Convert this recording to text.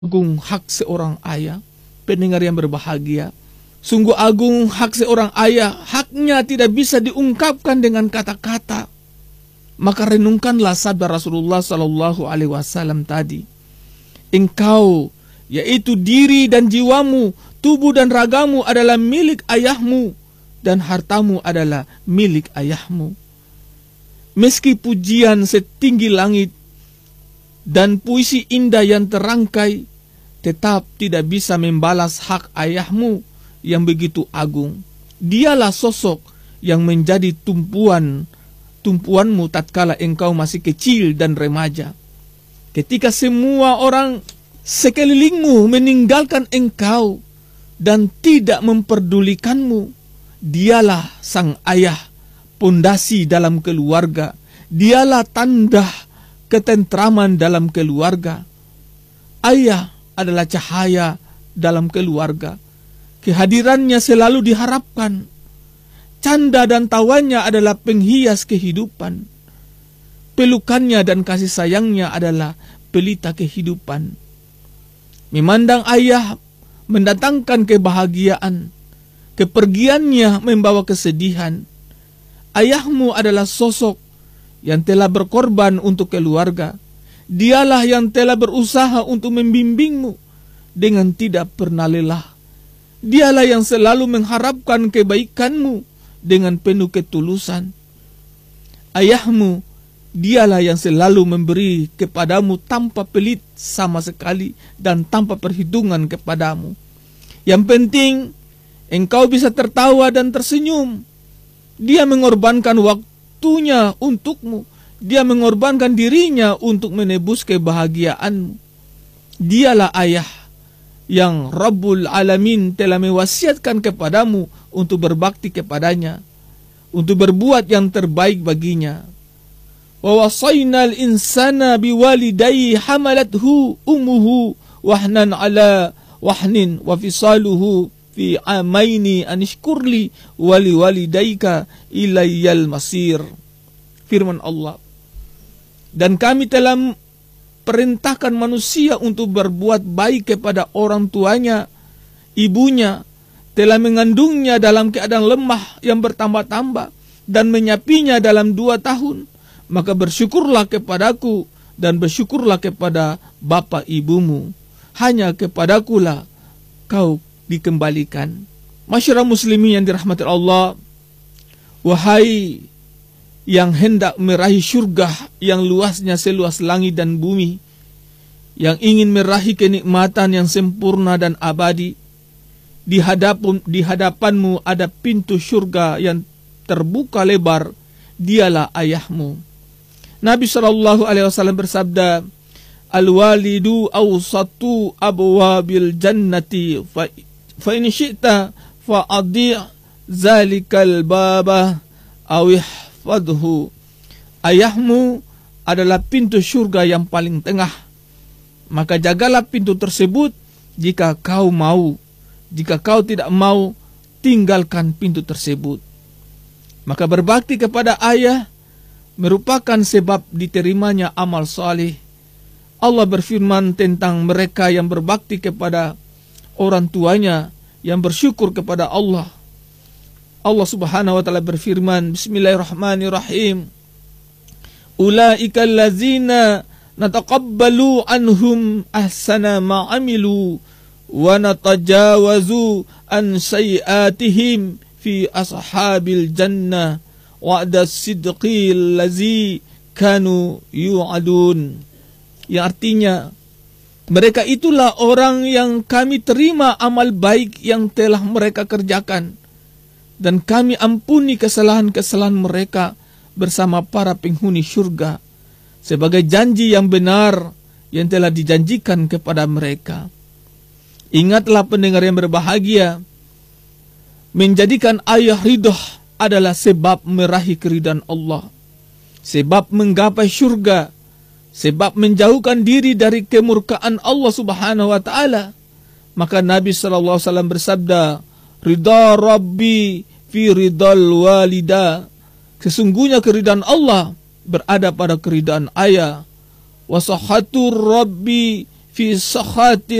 agung hak seorang ayah, pendengar yang berbahagia. Sungguh agung hak seorang ayah, haknya tidak bisa diungkapkan dengan kata-kata. Maka renungkanlah sabda Rasulullah Sallallahu Alaihi Wasallam tadi. Engkau, yaitu diri dan jiwamu, tubuh dan ragamu adalah milik ayahmu, dan hartamu adalah milik ayahmu. Meski pujian setinggi langit dan puisi indah yang terangkai, tetap tidak bisa membalas hak ayahmu yang begitu agung. Dialah sosok yang menjadi tumpuanmu tatkala engkau masih kecil dan remaja. Ketika semua orang sekelilingmu meninggalkan engkau dan tidak memperdulikanmu, dialah sang ayah, pondasi dalam keluarga. Dialah tanda ketentraman dalam keluarga. Ayah adalah cahaya dalam keluarga. Kehadirannya selalu diharapkan. Canda dan tawanya adalah penghias kehidupan. Pelukannya dan kasih sayangnya adalah pelita kehidupan. Memandang ayah mendatangkan kebahagiaan. Kepergiannya membawa kesedihan. Ayahmu adalah sosok yang telah berkorban untuk keluarga. Dialah yang telah berusaha untuk membimbingmu dengan tidak pernah lelah. Dialah yang selalu mengharapkan kebaikanmu dengan penuh ketulusan. Ayahmu, dialah yang selalu memberi kepadamu tanpa pelit sama sekali dan tanpa perhitungan kepadamu. Yang penting, engkau bisa tertawa dan tersenyum. Dia mengorbankan waktunya untukmu. Dia mengorbankan dirinya untuk menebus kebahagiaanmu. Dialah ayah yang Rabbul Alamin telah mewasiatkan kepadamu untuk berbakti kepadanya, untuk berbuat yang terbaik baginya. Wa wasaynal insana biwalidayhi hamalathu ummuhu wahnan ala wahnin wa fisaluhu fi amaini anishkurli wali walidayka ilayyal masir. Firman Allah. Dan kami telah perintahkan manusia untuk berbuat baik kepada orang tuanya. Ibunya telah mengandungnya dalam keadaan lemah yang bertambah-tambah dan menyapinya dalam 2 tahun. Maka bersyukurlah kepadaku dan bersyukurlah kepada bapa ibumu. Hanya kepadakulah kau dikembalikan. Masyarakat muslimin yang dirahmati Allah, wahai yang hendak meraih surga yang luasnya seluas langit dan bumi, yang ingin meraih kenikmatan yang sempurna dan abadi, di hadapanmu ada pintu surga yang terbuka lebar, dialah ayahmu. Nabi SAW bersabda, al-walidu awsatu abwabil jannati fa in syi'ta fa'adhi' zalikal baba awih fadhu. Ayahmu adalah pintu surga yang paling tengah, maka jagalah pintu tersebut jika kau mau. Jika kau tidak mau, tinggalkan pintu tersebut. Maka berbakti kepada ayah merupakan sebab diterimanya amal saleh. Allah berfirman tentang mereka yang berbakti kepada orang tuanya, yang bersyukur kepada Allah. Allah Subhanahu wa taala berfirman, bismillahirrahmanirrahim. Ulaika allazina nataqabbalu anhum ahsana ma amilu wa natajawazu an sayiatihim fi ashabil jannah wa'da sidqil lazi kanu yu'adun. Yang artinya, mereka itulah orang yang kami terima amal baik yang telah mereka kerjakan, dan kami ampuni kesalahan-kesalahan mereka bersama para penghuni surga, sebagai janji yang benar yang telah dijanjikan kepada mereka. Ingatlah pendengar yang berbahagia, menjadikan ayah ridho adalah sebab meraih keridhaan Allah, sebab menggapai surga, sebab menjauhkan diri dari kemurkaan Allah Subhanahu wa taala. Maka Nabi SAW bersabda, ridha Rabbi fi ridal walida. Sesungguhnya keridhaan Allah berada pada keridhaan ayah. Wa sahhatur Rabbi fi sakhati